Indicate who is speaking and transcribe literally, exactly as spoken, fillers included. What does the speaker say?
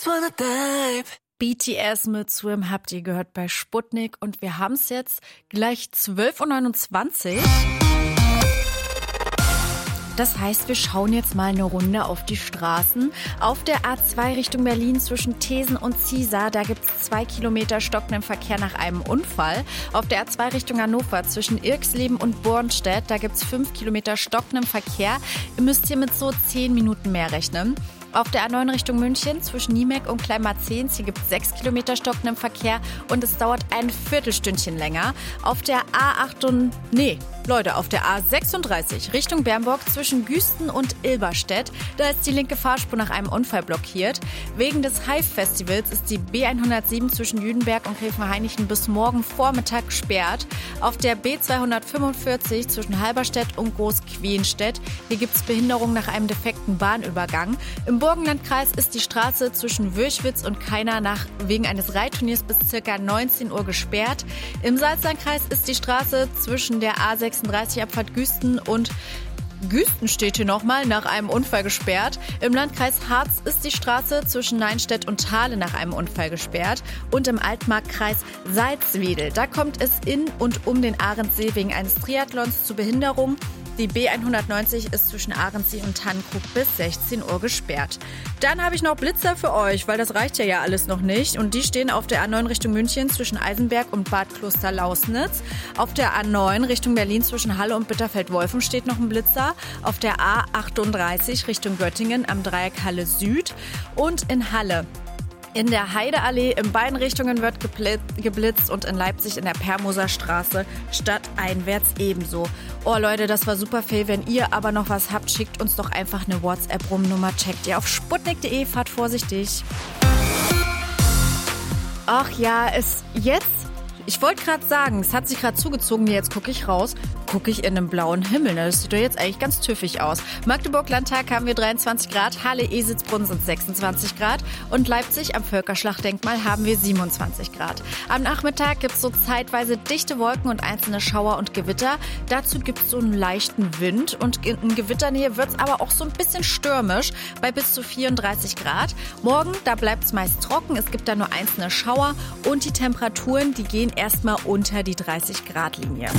Speaker 1: wanna dive.
Speaker 2: B T S mit Swim habt ihr gehört bei Sputnik und wir haben es jetzt gleich zwölf Uhr neunundzwanzig. Das heißt, wir schauen jetzt mal eine Runde auf die Straßen. Auf der A zwei Richtung Berlin zwischen Thesen und Ziesar, da gibt es zwei Kilometer stockenden Verkehr nach einem Unfall. Auf der A zwei Richtung Hannover zwischen Irxleben und Bornstedt, da gibt es fünf Kilometer stockenden Verkehr. Ihr müsst hier mit so zehn Minuten mehr rechnen. Auf der A neun Richtung München zwischen Niemek und Kleinmarzens, hier gibt es sechs Kilometer stockenden Verkehr und es dauert ein Viertelstündchen länger. Auf der A acht und, nee, Leute, auf der A sechsunddreißig Richtung Bernburg zwischen Güsten und Ilberstedt, da ist die linke Fahrspur nach einem Unfall blockiert. Wegen des Hive-Festivals ist die B hundertsieben zwischen Jüdenberg und Gräfenhainichen bis morgen Vormittag gesperrt. Auf der B zweihundertfünfundvierzig zwischen Halberstedt und Großquenstedt, hier gibt es Behinderung nach einem defekten Bahnübergang. Im Burgenlandkreis ist die Straße zwischen Würchwitz und Kaina nach wegen eines Reitturniers bis ca. neunzehn Uhr gesperrt. Im Salzlandkreis ist die Straße zwischen der A sechsunddreißig Abfahrt Güsten und Güsten steht hier nochmal nach einem Unfall gesperrt. Im Landkreis Harz ist die Straße zwischen Neinstedt und Thale nach einem Unfall gesperrt. Und im Altmarkkreis Salzwedel, da kommt es in und um den Ahrensee wegen eines Triathlons zu Behinderung. Die B hundertneunzig ist zwischen Ahrensee und Tannenkrug bis sechzehn Uhr gesperrt. Dann habe ich noch Blitzer für euch, weil das reicht ja ja alles noch nicht. Und die stehen auf der A neun Richtung München zwischen Eisenberg und Bad Kloster-Lausnitz. Auf der A neun Richtung Berlin zwischen Halle und Bitterfeld-Wolfen steht noch ein Blitzer. Auf der A achtunddreißig Richtung Göttingen am Dreieck Halle Süd. Und in Halle in der Heideallee in beiden Richtungen wird geblitzt und in Leipzig in der Permoser Straße stadteinwärts ebenso. Oh Leute, das war super fail. Wenn ihr aber noch was habt, schickt uns doch einfach eine WhatsApp-Rum-Nummer. Checkt ihr auf sputnik punkt de. Fahrt vorsichtig. Ach ja, es jetzt... Ich wollte gerade sagen, es hat sich gerade zugezogen, jetzt gucke ich raus, gucke ich in einem blauen Himmel. Das sieht doch jetzt eigentlich ganz tüffig aus. Magdeburg-Landtag haben wir dreiundzwanzig Grad, Halle-Esitzbrunn sind sechsundzwanzig Grad und Leipzig am Völkerschlachtdenkmal haben wir siebenundzwanzig Grad. Am Nachmittag gibt es so zeitweise dichte Wolken und einzelne Schauer und Gewitter. Dazu gibt es so einen leichten Wind und in Gewitternähe wird es aber auch so ein bisschen stürmisch bei bis zu vierunddreißig Grad. Morgen, da bleibt es meist trocken, es gibt da nur einzelne Schauer und die Temperaturen, die gehen erstmal unter die dreißig Grad Linie.